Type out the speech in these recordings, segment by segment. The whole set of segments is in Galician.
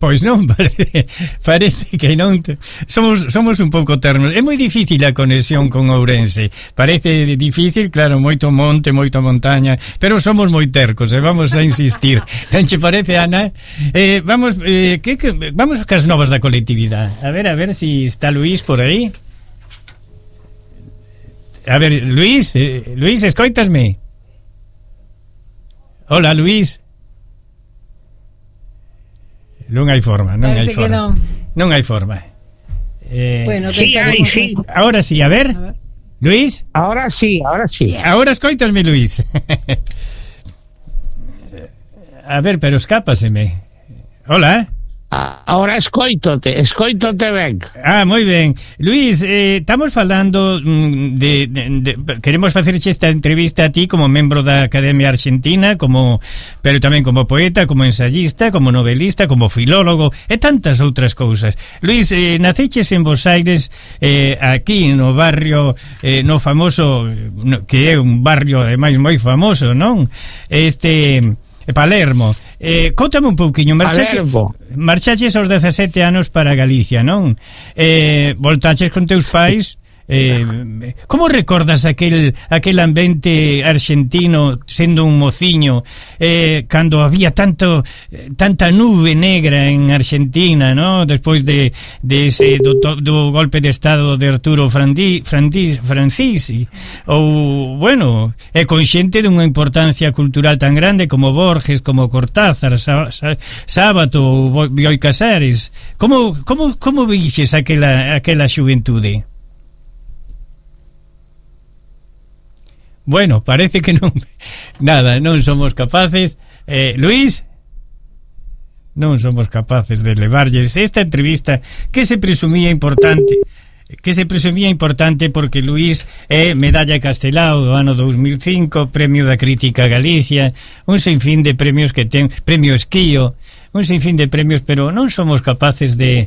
Pois non, parece que non somos un pouco ternos. É moi difícil a conexión con Ourense. Parece difícil, claro, moito monte, moita montaña, pero somos moi tercos e vamos a insistir. Non che parece, Ana? Vamos cas novas da colectividade. A ver si está Luís por aí. A ver, Luís, escoitasme? Hola, Luís. Non hai forma. Non hai forma. Bueno, sí, sí. Ahora sí, a ver. Luís? Ahora sí. Ahora escoitasme, Luís. A ver, pero escápaseme. Hola. Ahora escoítote ben. Moi ben. Luís, estamos falando queremos facerche esta entrevista a ti como membro da Academia Argentina, pero tamén como poeta, como ensayista, como novelista, como filólogo e tantas outras cousas. Luís, naceches en Bos Aires, aquí no barrio no famoso, que é un barrio ademais moi famoso, non? Palermo. Cóntame un pouquiño, marchaches aos 17 anos para Galicia, non? Voltaches con teus pais. Como recordas aquel ambiente argentino sendo un mociño, cando había tanta nube negra en Argentina, ¿no? Despois de ese do golpe de estado de Arturo Francisi, ou, bueno, é consciente dunha importancia cultural tan grande como Borges, como Cortázar, Sábato ou Bioy Casares. Como vixes aquela xuventude? Bueno, parece que non somos capaces, Luís, non somos capaces de levarlles esta entrevista que se presumía importante porque Luís é medalla Castelao do ano 2005, premio da crítica Galicia, un sinfín de premios que ten, premio Esquío, un sinfín de premios, pero non somos capaces de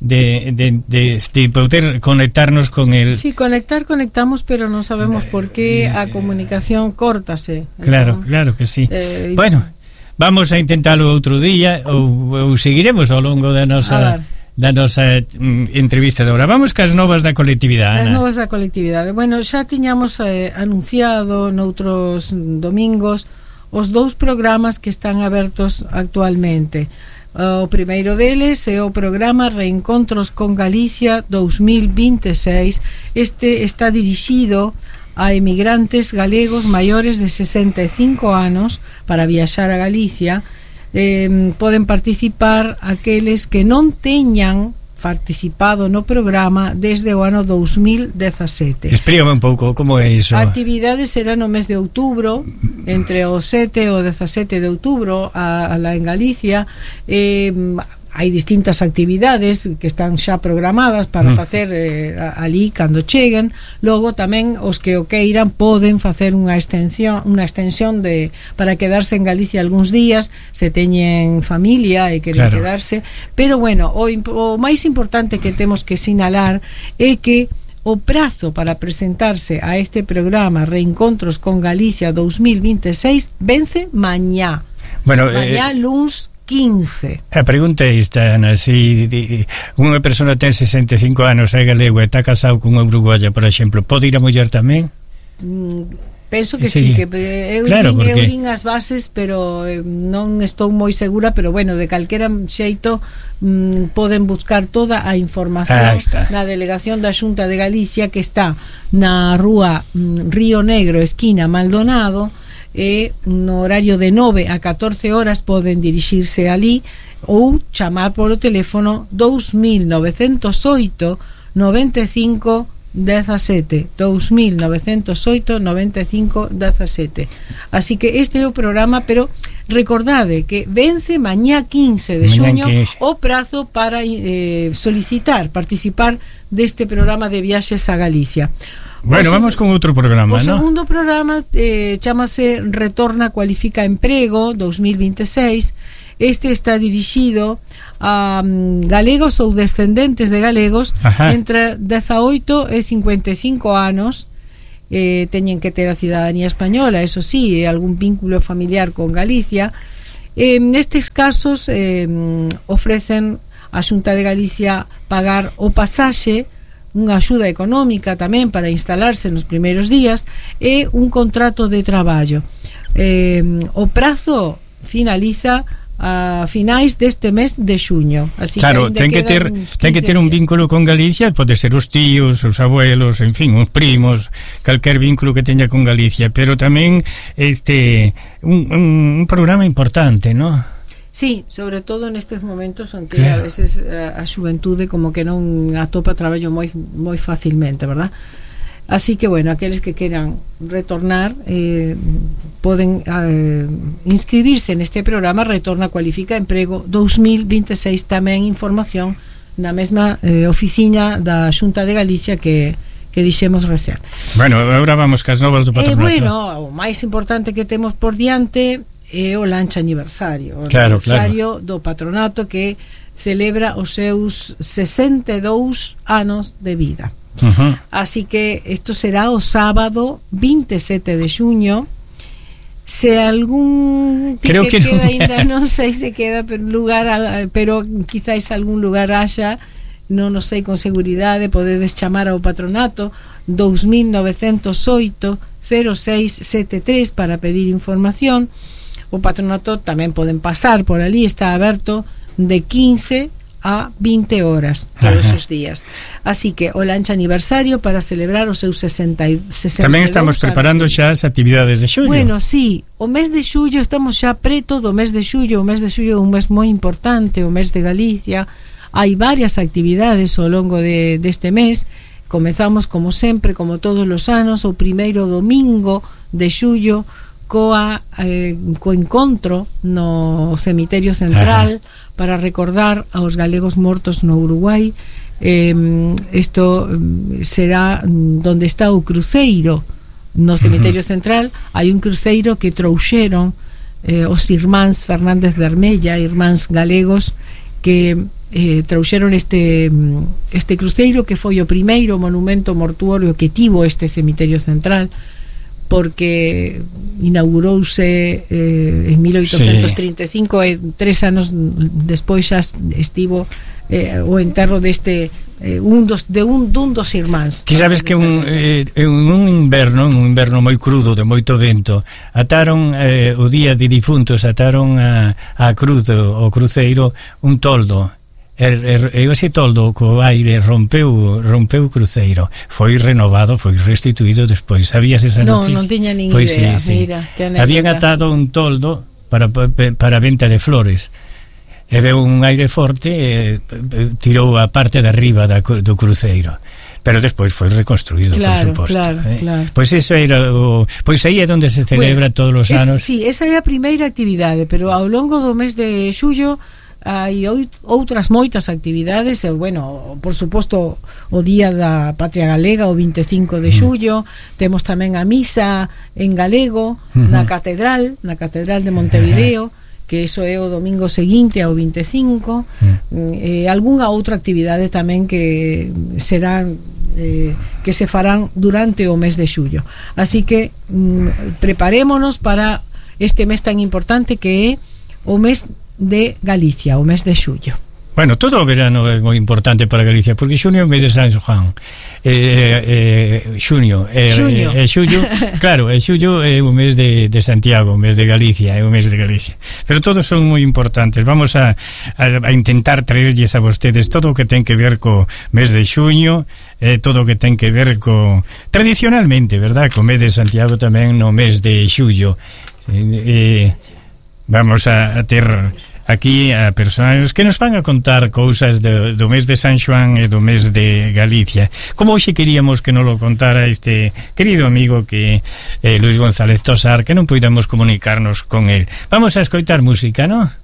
poder conectarnos con el... Sí, conectamos, pero non sabemos por qué a comunicación córtase. Claro que sí. Bueno, vamos a intentalo outro día ou seguiremos ao longo da nosa entrevista de ahora. Vamos cas novas da colectividade, Ana. As novas da colectividade. Bueno, xa tiñamos anunciado noutros domingos os 2 programas que están abertos actualmente. O primeiro deles é o programa Reencontros con Galicia 2026. Este está dirixido a emigrantes galegos maiores de 65 anos para viaxar a Galicia. Poden participar aqueles que non teñan participado no programa desde o ano 2017. Explícame un pouco como é iso. A actividade será no mes de outubro, entre o 7 e o 17 de outubro alá en Galicia. Hai distintas actividades que están xa programadas para facer ali cando cheguen. Logo tamén os que o queiran poden facer unha extensión para quedarse en Galicia algúns días se teñen familia e queren quedarse. Pero bueno, o máis importante que temos que sinalar é que o prazo para presentarse a este programa Reencontros con Galicia 2026 vence mañá. Bueno, mañá luns 15. A pregunta é esta, Ana, se unha persona ten 65 anos, é galego e está casado con unha uruguaya, por exemplo, pode ir a muller tamén? Penso que sí, que eu din as bases, pero non estou moi segura, pero bueno, de calquera xeito poden buscar toda a información na delegación da Xunta de Galicia, que está na rúa Río Negro, esquina Maldonado, e no horario de 9 a 14 horas poden dirixirse ali ou chamar por o teléfono 2908 95 17 2908 95 17. Así que este é o programa, pero recordade que vence mañá 15 de xuño o prazo para participar deste programa de viaxes a Galicia. Bueno, vamos con outro programa, ¿no? O segundo programa chamase Retorna Cualifica Emprego 2026. Este está dirixido a galegos ou descendentes de galegos entre 18 e 55 anos. Teñen que ter a cidadanía española, eso sí, algún vínculo familiar con Galicia. Nestes casos ofrecen a Xunta de Galicia pagar o pasaxe, unha axuda económica tamén para instalarse nos primeiros días e un contrato de traballo. O prazo finaliza a finais deste mes de xuño, así claro, que ten que ter un vínculo con Galicia, pode ser os tíos, os abuelos, en fin, os primos, calquer vínculo que teña con Galicia, pero tamén un programa importante, ¿no? Sí, sobre todo nestes momentos en que claro, a veces a xuventude como que non atopa traballo moi facilmente, verdad? Así que, bueno, aqueles que queran retornar poden inscribirse neste programa Retorna Cualifica Emprego 2026, tamén información na mesma oficina da Xunta de Galicia que dixemos recién. Bueno, agora vamos cas novas do patronato. Bueno, o máis importante que temos por diante é o lancha aniversario, o aniversario do patronato que celebra os seus 62 anos de vida. Así que esto será o sábado 27 de xuño. Se algún creo que queda ainda non sei se queda pero quizáis algún lugar haya, non o sei con seguridade, podedes chamar ao patronato 2908 0673 para pedir información. O patronato tamén poden pasar por ali, está aberto de 15 a 20 horas todos os días. Así que o lancha aniversario para celebrar os seus 62. Tamén estamos preparando xa as actividades de xullo. Bueno, sí, o mes de xullo estamos xa preto do mes de xullo. O mes de xullo é un mes moi importante, o mes de Galicia. Hai varias actividades ao longo deste mes. Comezamos, como sempre, como todos os anos, o primeiro domingo de xullo co encontro no cemiterio central para recordar aos galegos mortos no Uruguai. Isto será donde está o cruceiro no cemiterio central. Hai un cruceiro que trouxeron os irmáns Fernández Vermella, irmáns galegos que trouxeron este cruceiro, que foi o primeiro monumento mortuorio que tivo este cemiterio central, porque inaugurouse en 1835 e 3 anos despois xa estivo o enterro deste dun dos irmáns. Ti sabes que un inverno moi crudo, de moito vento, ataron o día de difuntos, ataron a cruz o cruceiro un toldo. E ese toldo co aire rompeu o cruceiro, foi renovado, foi restituído despois. Sabías esa noticia? Non tiña nin idea. Sí. Mira, habían atado un toldo para venta de flores e deu un aire forte e tirou a parte de arriba do cruceiro, pero despois foi reconstruído, claro, por suposto. Claro. Pois eso era pois aí é onde se celebra todos os anos. Sí, esa é a primeira actividade, pero ao longo do mes de xullo hai outras moitas actividades. Bueno, por suposto, o Día da Patria Galega, o 25 de xullo, temos tamén a misa en galego na catedral de Montevideo, que eso é o domingo seguinte ao 25. Algunha outra actividade tamén que serán que se farán durante o mes de xullo. Así que preparémonos para este mes tan importante que é o mes de Galicia, o mes de xullo. Bueno, todo o verano é moi importante para Galicia, porque xunio é o mes de San Xoán. Xullo, claro, xullo é o mes de Santiago, o mes de Galicia, é o mes de Galicia. Pero todos son moi importantes. Vamos a intentar traerlles a vostedes todo o que ten que ver co mes de xuño, todo o que ten que ver tradicionalmente, verdad, co mes de Santiago tamén no mes de xullo. Vamos a ter aquí a personas que nos van a contar cousas do mes de San Xoán e do mes de Galicia, como hoxe queríamos que nos lo contara este querido amigo que Luis González Tosar, que non puidamos comunicarnos con él. Vamos a escoitar música, ¿no?